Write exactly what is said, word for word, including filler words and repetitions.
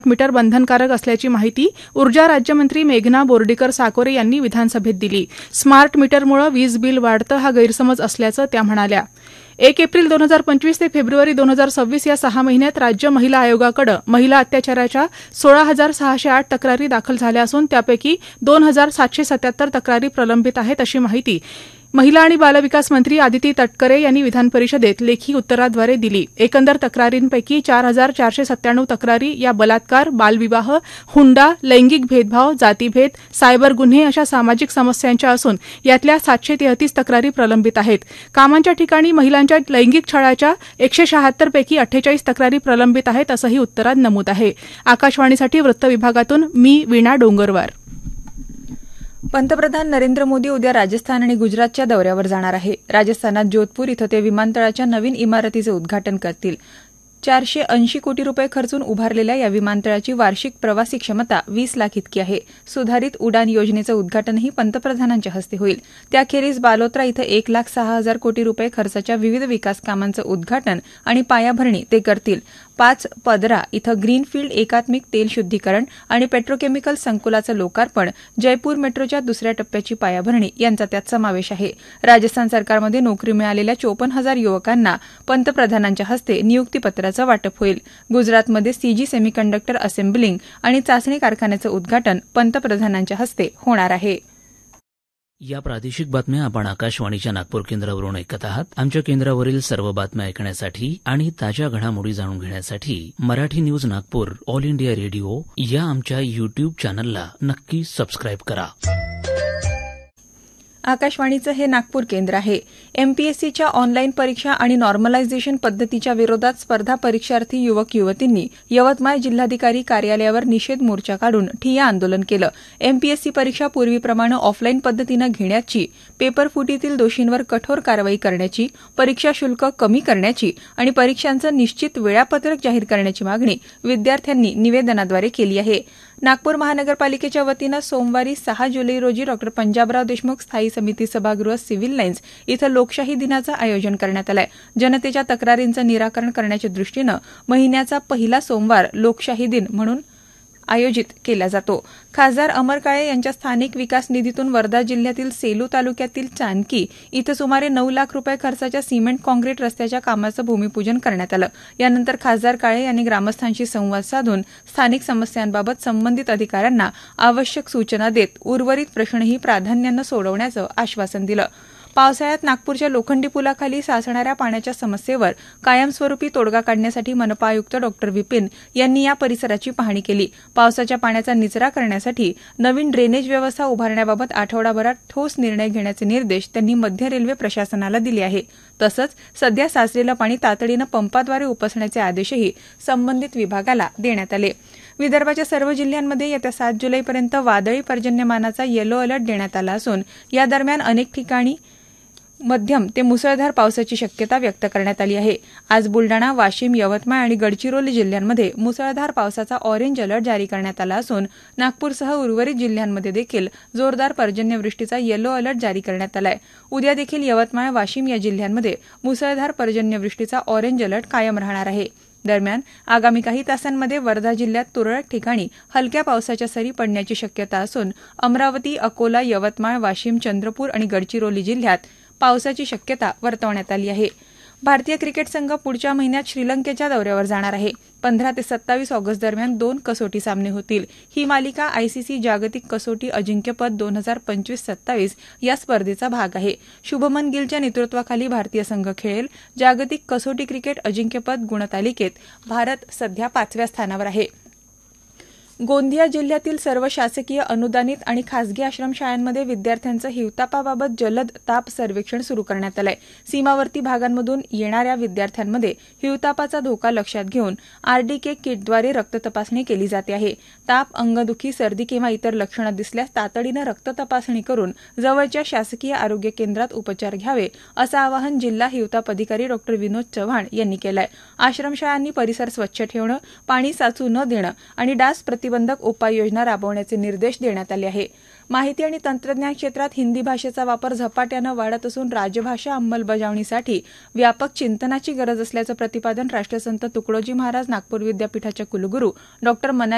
Metre बंधनकारक असल्याची माहिती ऊर्जा राज्यमंत्री मेघना बोर्डीकर साकोरे यांनी विधानसभेत दिली. स्मार्ट मीटरमुळे वीज बिल वाढतं हा गैरसमज असल्याचं त्या म्हणाल्या. एक एप्रिल दोन हजार पंचवीस ते फेब्रुवारी दोन हजार सव्वीस या सहा महिन्यात राज्य महिला आयोगाकडे महिला अत्याचाराच्या सोळा हजार सहाशे आठ तक्रारी दाखल झाल्या असून त्यापैकी दोन हजार सातशे सत्याहत्तर तक्रारी प्रलंबित आहेत अशी माहिती महिला आणि बालविकास मंत्री आदिती तटकरे यांनी विधानपरिषदेत लेखी उत्तराद्वारे दिली. एकंदर तक्रारींपैकी चार हजार चारशे सत्त्याण्णव तक्रारी या बलात्कार, बालविवाह, हुंडा, लैंगिक भेदभाव, जातीभेद, सायबर गुन्हे अशा सामाजिक समस्यांच्या असून यातल्या सातशे तेहतीस तक्रारी प्रलंबित आहेत. कामांच्या ठिकाणी महिलांच्या लैंगिक छळाच्या एकशे शहात्तर पैकी अठ्ठेचाळीस तक्रारी प्रलंबित आहेत असंही उत्तरात नमूद आहे. आकाशवाणीसाठी वृत्त विभागातून मी वीणा डोंगरवार. पंतप्रधान नरेंद्र मोदी उद्या राजस्थान आणि गुजरातच्या दौऱ्यावर जाणार आहे. राजस्थानात जोधपूर इथं ते विमानतळाच्या नवीन इमारतीचं उद्घाटन करतील. चारशे ऐंशी कोटी रुपये खर्चून उभारलेल्या या विमानतळाची वार्षिक प्रवासी क्षमता वीस लाख इतकी आहे. सुधारित उडान योजनेचं उद्घाटनही पंतप्रधानांच्या हस्ते होईल. त्याखेरीज बालोत्रा इथं एक लाख सहा हजार कोटी रुपये खर्चाच्या विविध विकास कामांचं उद्घाटन आणि पायाभरणी ते करतील. पाच पदरा इथं ग्रीनफील्ड एकात्मिक तेल शुद्धीकरण आणि पेट्रोकेमिकल संकुलाचं लोकार्पण, जयपूर मेट्रोच्या दुसऱ्या टप्प्याची पायाभरणी यांचा त्यात समावेश आहे. राजस्थान सरकारमध्ये नोकरी मिळालेल्या चोपन्न हजार युवकांना पंतप्रधानांच्या हस्ते नियुक्तीपत्राचं वाटप होईल. गुजरातमध्ये सीजी सेमीकंडक्टर असेंब्लिंग आणि चाचणी कारखान्याचं उद्घाटन पंतप्रधानांच्या हस्ते होणार आहे. या प्रादेशिक बातम्या आपण आकाशवाणीच्या नागपूर केंद्रावरून ऐकत आहात. आमच्या केंद्रावरील सर्व बातम्या ऐकण्यासाठी आणि ताज्या घडामोडी जाणून घेण्यासाठी Marathi news Nagpur all India radio या आमच्या युट्यूब चॅनलला नक्की सबस्क्राईब करा. आकाशवाणीचं हे नागपूर केंद्र आहे. एमपीएससीच्या ऑनलाईन परीक्षा आणि नॉर्मलायझेशन पद्धतीच्या विरोधात स्पर्धा परीक्षार्थी युवक युवतींनी यवतमाळ जिल्हाधिकारी कार्यालयावर निषेध मोर्चा काढून ठिय्या आंदोलन केलं. एमपीएससी परीक्षा पूर्वीप्रमाणे ऑफलाईन पद्धतीनं घेण्याची, पेपर फुटीतील दोषींवर कठोर कारवाई करण्याची, परीक्षा शुल्क कमी करण्याची आणि परीक्षांचं निश्चित वेळापत्रक जाहीर करण्याची मागणी विद्यार्थ्यांनी निवेदनाद्वारे केली आहे. नागपूर महानगरपालिकेच्या वतीनं सोमवारी सहा जुलै रोजी डॉ पंजाबराव देशमुख स्थायी समिती सभागृह सिव्हिल लाईन्स इथं लोकशाही दिनाचं आयोजन करण्यात आलं आहे. जनतेच्या तक्रारींचं निराकरण करण्याच्या दृष्टीनं महिन्याचा पहिला सोमवार लोकशाही दिन म्हणून आयोजित केला जातो. खासदार अमर काळे यांच्या स्थानिक विकास निधीतून वर्धा जिल्ह्यातील सेलू तालुक्यातील चांदकी इथं सुमारे नऊ लाख रुपये खर्चाच्या सिमेंट काँक्रीट रस्त्याच्या कामाचं भूमिपूजन करण्यात आलं. यानंतर खासदार काळे यांनी ग्रामस्थांशी संवाद साधून स्थानिक समस्यांबाबत संबंधित अधिकाऱ्यांना आवश्यक सूचना देत उर्वरित प्रश्नही प्राधान्यानं सोडवण्याचं आश्वासन दिलं. पावसाळ्यात नागपूरच्या लोखंडी पुलाखाली साचणाऱ्या पाण्याच्या समस्येवर कायमस्वरूपी तोडगा काढण्यासाठी मनपा आयुक्त डॉ विपिन यांनी या परिसराची पाहणी केली. पावसाच्या पाण्याचा निचरा करण्यासाठी नवीन ड्रेनेज व्यवस्था उभारण्याबाबत आठवडाभरात ठोस निर्णय घेण्याचे निर्देश त्यांनी मध्य रेल्वे प्रशासनाला दिले आहे. तसंच सध्या साचलेलं पाणी तातडीनं पंपाद्वारे उपसण्याचे आदेशही संबंधित विभागाला देण्यात आले. विदर्भाच्या सर्व जिल्ह्यांमध्ये येत्या सात जुलैपर्यंत वादळी पर्जन्यमानाचा येलो अलर्ट देण्यात आला असून या दरम्यान अनेक ठिकाणी मध्यम ते मुसळधार पावसाची शक्यता व्यक्त करण्यात आली आहे. आज बुलडाणा, वाशिम, यवतमाळ आणि गडचिरोली जिल्ह्यांमध्ये मुसळधार पावसाचा ऑरेंज अलर्ट जारी करण्यात आला असून नागपूरसह उर्वरित जिल्ह्यांमध्ये देखील जोरदार पर्जन्यवृष्टीचा येलो अलर्ट जारी करण्यात आला आहे. उद्या देखील यवतमाळ, वाशिम या जिल्ह्यांमध्ये मुसळधार पर्जन्यवृष्टीचा ऑरेंज अलर्ट कायम राहणार आहे. दरम्यान आगामी काही तासांमध्ये वर्धा जिल्ह्यात तुरळक ठिकाणी हलक्या पावसाच्या सरी पडण्याची शक्यता असून अमरावती, अकोला, यवतमाळ, वाशिम, चंद्रपूर आणि गडचिरोली जिल्ह्यात पावसाची शक्यता वर्तवण्यात आली आहे. भारतीय क्रिकेट संघ पुढच्या महिन्यात श्रीलंकेच्या दौऱ्यावर जाणार आहे. पंधरा ते सत्तावीस ऑगस्ट दरम्यान दोन कसोटी सामने होतील. ही मालिका आयसीसी जागतिक कसोटी अजिंक्यपद दोन हजार पंचवीस सत्तावीस या स्पर्धेचा भाग आहे. शुभमन गिलच्या नेतृत्वाखाली भारतीय संघ खेळेल. जागतिक कसोटी क्रिकेट अजिंक्यपद गुणतालिकेत भारत सध्या पाचव्या स्थानावर आहे. गोंदिया जिल्ह्यातील सर्व शासकीय अनुदानित आणि खासगी आश्रमशाळांमध्ये विद्यार्थ्यांचं हिवतापाबाबत जलद ताप सर्वेक्षण सुरू करण्यात आलंय. सीमावर्ती भागांमधून येणाऱ्या विद्यार्थ्यांमध्ये हिवतापाचा धोका लक्षात घेऊन आरडीके किटद्वारे रक्त तपासणी केली जाते आहे. ताप, अंगदुखी, सर्दी किंवा इतर लक्षणं दिसल्यास तातडीनं रक्त तपासणी करून जवळच्या शासकीय आरोग्य केंद्रात उपचार घ्यावे असं आवाहन जिल्हा हिवताप अधिकारी डॉ विनोद चव्हाण यांनी केलंय. आश्रमशाळांनी परिसर स्वच्छ ठेवणं, पाणी साचू न देणं आणि डास प्रतिबंधक उपाययोजना राबवण्याचे निर्देश देण्यात आले आहे. माहिती आणि तंत्रज्ञान क्षेत्रात हिंदी भाषेचा वापर झपाट्यानं वाढत असून राजभाषा अंमलबजावणीसाठी व्यापक चिंतनाची गरज असल्याचं प्रतिपादन राष्ट्रसंत तुकडोजी महाराज नागपूर विद्यापीठाच्या कुलगुरू डॉ मनाली